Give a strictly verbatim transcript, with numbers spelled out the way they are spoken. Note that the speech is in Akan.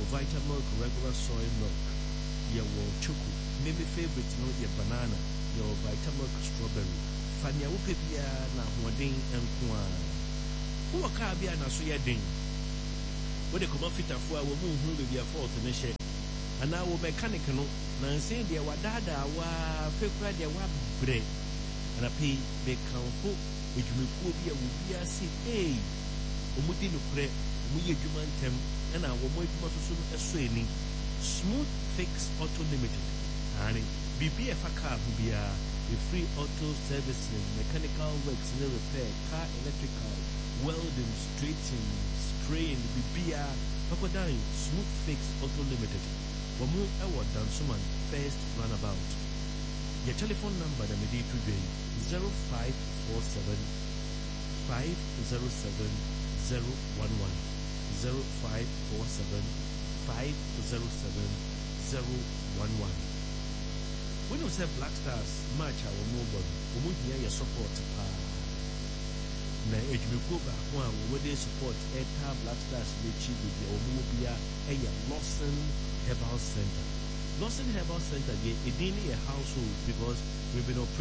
Vitamilk regular soy milk. Yɛwɔ choco. Maybe favorite no yɛ banana. Yɛwɔ Vitamilk strawberry. Fania wopɛ biara na ahoɔden nko a. Wowɔ kaa bi a n'aso yɛ den. Wode kɔma fitafoɔ a wɔn mu nhunu baabi a fault ne hyɛ. Anaa wɔ mechanic no na nsɛn deɛ wadaadaa waa fekura deɛ wabrɛ. Anapɛ bɛkamfo edwumakuo bi a wobi ase hey ɔmo di nokorɛ ɔmo yɛ adwuma ntɛm ɛna wɔn adwuma soso no ɛsɔ ani. Smooth Fix Auto Limited. Ani biribi ɛfa kaa ho biara free auto servicing, mechanical works, and repair, car electrical, welding, straightening, spraying, bibia, pakodai, Smooth Fix Auto Limited. Wamu ewa Dansuman first runabout. Your telephone number the midi today zero five four seven five zero seven zero one one zero five four seven five zero seven zero one one. When you say Black Stars match our mobile, we would hear your support. Na ejumeko ba ho a we dey support Eta Black Stars le chi bi o mu bia e ya Lawson Herbal Center. Lawson Herbal Center dey edin a household because we've been operating